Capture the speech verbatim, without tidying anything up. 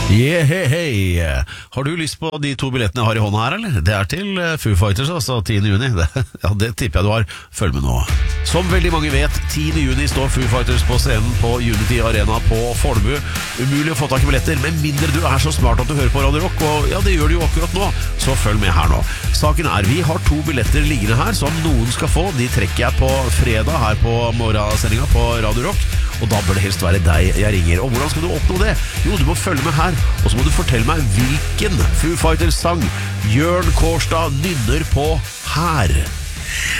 Yeah, hey, hey. Har du lyst på de to billettene jeg har i hånda her, eller? Det er til Foo Fighters, altså tiende juni. Det, ja, det tipper jeg du har. Følg med nå. Som veldig mange vet, tiende juni står Foo Fighters på scenen på Unity Arena på Fornebu. Umulig å få tak i billetter, med mindre du er så smart at du hører på Radio Rock, og ja, det gjør du jo akkurat nå, så følg med her nå. Saken er, vi har to billetter liggende her som noen skal få. De trekker jeg på fredag her på morgensendinga på Radio Rock, og da bør det helst være deg jeg ringer. Og hvordan skal du oppnå det? Jo, du må følge med her, og så må du fortelle meg hvilken Foo Fighters sang Jørn Kårstad nynner på her.